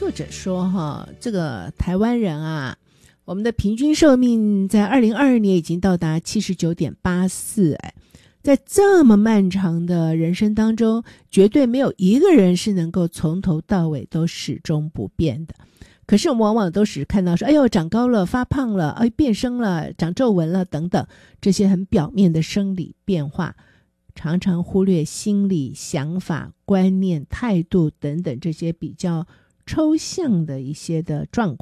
作者说哈，这个台湾人啊，我们的平均寿命在2022年已经到达79.84，在这么漫长的人生当中，绝对没有一个人是能够从头到尾都始终不变的。可是我们往往都是看到说，哎呦，长高了，发胖了，哎，变声了，长皱纹了等等，这些很表面的生理变化，常常忽略心理、想法、观念、态度等等这些比较抽象的一些的状况。